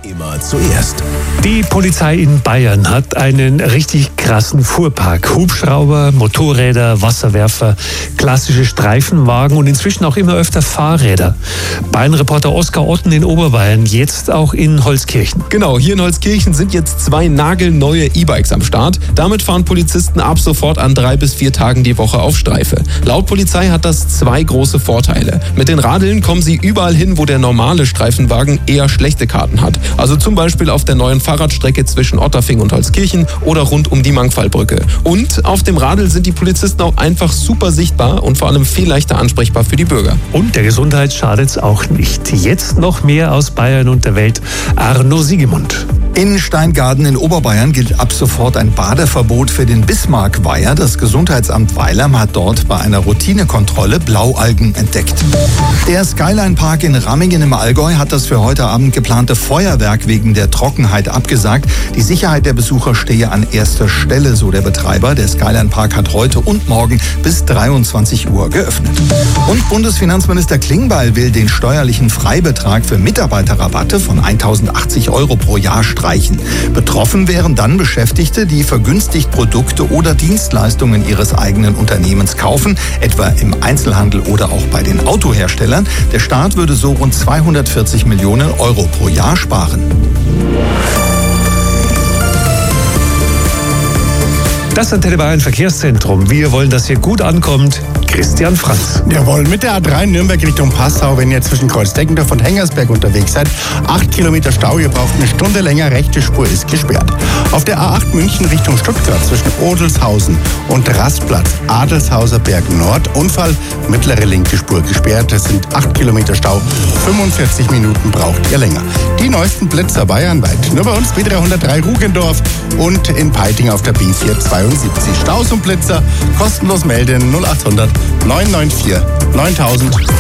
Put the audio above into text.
Immer zuerst. Die Polizei in Bayern hat einen richtig krassen Fuhrpark. Hubschrauber, Motorräder, Wasserwerfer, klassische Streifenwagen und inzwischen auch immer öfter Fahrräder. Bayern-Reporter Oskar Otten in Oberbayern, jetzt auch in Holzkirchen. Genau, hier in Holzkirchen sind jetzt 2 nagelneue E-Bikes am Start. Damit fahren Polizisten ab sofort an 3 bis 4 Tagen die Woche auf Streife. Laut Polizei hat das 2 große Vorteile. Mit den Radeln kommen sie überall hin, wo der normale Streifenwagen eher schlechte Karten hat. Also zum Beispiel auf der neuen Fahrradstrecke zwischen Otterfing und Holzkirchen oder rund um die Mangfallbrücke. Und auf dem Radl sind die Polizisten auch einfach super sichtbar und vor allem viel leichter ansprechbar für die Bürger. Und der Gesundheit schadet's auch nicht. Jetzt noch mehr aus Bayern und der Welt. Arno Siegemund. In Steingaden in Oberbayern gilt ab sofort ein Badeverbot für den Bismarckweiher. Das Gesundheitsamt Weilheim hat dort bei einer Routinekontrolle Blaualgen entdeckt. Der Skyline Park in Rammingen im Allgäu hat das für heute Abend geplante Feuerwerk wegen der Trockenheit abgesagt. Die Sicherheit der Besucher stehe an erster Stelle, so der Betreiber. Der Skyline Park hat heute und morgen bis 23 Uhr geöffnet. Und Bundesfinanzminister Klingbeil will den steuerlichen Freibetrag für Mitarbeiterrabatte von 1.080 € pro Jahr streichen. Betroffen wären dann Beschäftigte, die vergünstigt Produkte oder Dienstleistungen ihres eigenen Unternehmens kaufen, etwa im Einzelhandel oder auch bei den Autoherstellern. Der Staat würde so rund 240 Millionen € pro Jahr sparen. Das Antenne Bayern Verkehrszentrum. Wir wollen, dass ihr gut ankommt. Christian Franz. Jawohl, mit der A3 Nürnberg Richtung Passau, wenn ihr zwischen Kreuzdeckendorf und Hengersberg unterwegs seid, 8 Kilometer Stau, ihr braucht eine Stunde länger, rechte Spur ist gesperrt. Auf der A8 München Richtung Stuttgart zwischen Odelshausen und Rastplatz Adelshauser Berg Nord, Unfall, mittlere linke Spur gesperrt, es sind 8 Kilometer Stau, 45 Minuten braucht ihr länger. Die neuesten Blitzer bayernweit, nur bei uns B303 Rugendorf und in Peiting auf der B472. Staus und Blitzer, kostenlos melden 0800 994 9000.